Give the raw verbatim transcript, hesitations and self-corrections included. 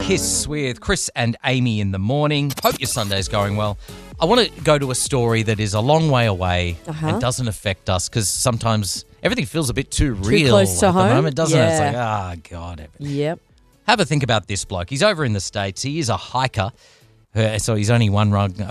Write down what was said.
Kiss with Chris and Amy in the morning. Hope your Sunday's going well. I want to go to a story that is a long way away Uh-huh. and doesn't affect us because sometimes everything feels a bit too, Too real close to at home? the moment, doesn't it? It's Yeah. like, ah, God. everything. Yep. Have a think about this bloke. He's over in the States. He is a hiker. Uh, So he's only one rung